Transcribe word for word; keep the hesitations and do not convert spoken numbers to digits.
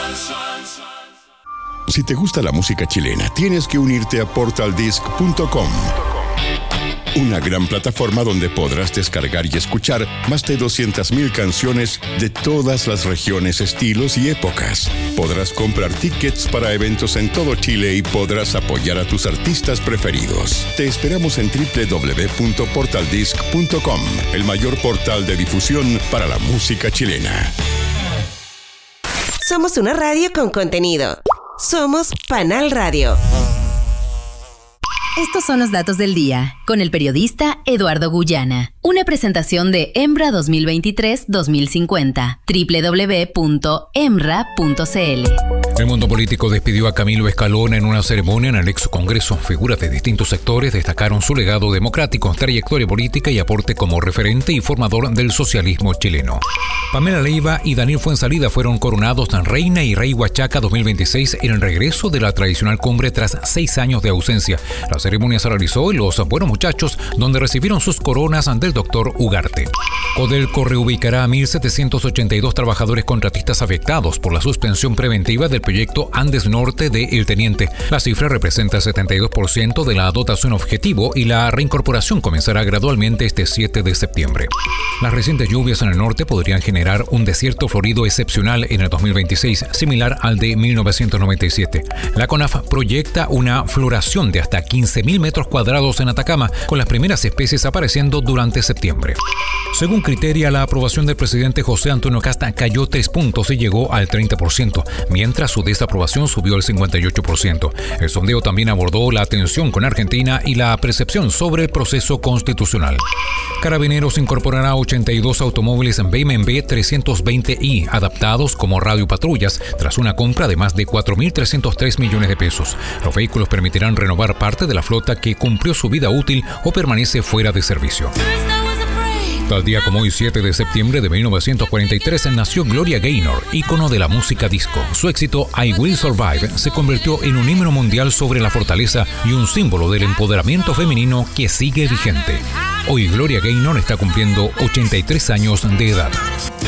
Si te gusta la música chilena, tienes que unirte a portal disc punto com. Una gran plataforma donde podrás descargar y escuchar más de doscientas mil canciones de todas las regiones, estilos y épocas. Podrás comprar tickets para eventos en todo Chile y podrás apoyar a tus artistas preferidos. Te esperamos en doble u doble u doble u punto portal disc punto com, el mayor portal de difusión para la música chilena. Somos una radio con contenido. Somos Panal Radio. Estos son los datos del día, con el periodista Eduardo Guyana. Una presentación de EMRA dos mil veintitrés dos mil cincuenta. doble u doble u doble u punto emra punto c l. El mundo político despidió a Camilo Escalona en una ceremonia en el ex Congreso. Figuras de distintos sectores destacaron su legado democrático, trayectoria política y aporte como referente y formador del socialismo chileno. Pamela Leiva y Daniel Fuenzalida fueron coronados en Reina y Rey Huachaca dos mil veintiséis en el regreso de la tradicional cumbre tras seis años de ausencia. La ceremonia se realizó en Los Buenos Muchachos, donde recibieron sus coronas del doctor Ugarte. Codelco reubicará a mil setecientos ochenta y dos trabajadores contratistas afectados por la suspensión preventiva del proyecto Andes Norte de El Teniente. La cifra representa el setenta y dos por ciento de la dotación objetivo y la reincorporación comenzará gradualmente este siete de septiembre. Las recientes lluvias en el norte podrían generar un desierto florido excepcional en el dos mil veintiséis, similar al de mil novecientos noventa y siete. La CONAF proyecta una floración de hasta quince mil metros cuadrados en Atacama, con las primeras especies apareciendo durante septiembre. Según Criteria, la aprobación del presidente José Antonio Kast cayó tres puntos y llegó al treinta por ciento, mientras su desaprobación subió al cincuenta y ocho por ciento. El sondeo también abordó la tensión con Argentina y la percepción sobre el proceso constitucional. Carabineros incorporará ochenta y dos automóviles en B M W trescientos veinte i adaptados como radiopatrullas tras una compra de más de cuatro mil trescientos tres millones de pesos. Los vehículos permitirán renovar parte de la flota que cumplió su vida útil o permanece fuera de servicio. Tal día como hoy, siete de septiembre de mil novecientos cuarenta y tres, nació Gloria Gaynor, ícono de la música disco. Su éxito I Will Survive se convirtió en un himno mundial sobre la fortaleza y un símbolo del empoderamiento femenino que sigue vigente. Hoy Gloria Gaynor está cumpliendo ochenta y tres años de edad.